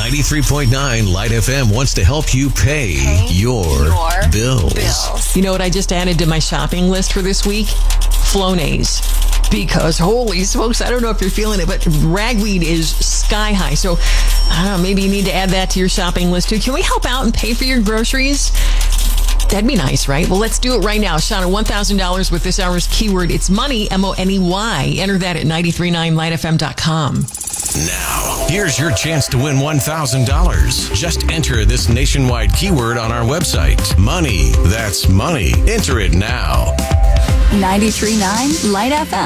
93.9 Light FM wants to help you pay your bills. You know what I just added to my shopping list for this week? Flonase. Because holy smokes, I don't know if you're feeling it, but ragweed is sky high. So, I don't know, maybe you need to add that to your shopping list too. Can we help out and pay for your groceries? That'd be nice, right? Well, let's do it right now. Shauna, $1,000 with this hour's keyword. It's money, M-O-N-E-Y. Enter that at 939lightfm.com. Now, here's your chance to win $1,000. Just enter this nationwide keyword on our website. Money. That's money. Enter it now. 93.9 Light FM.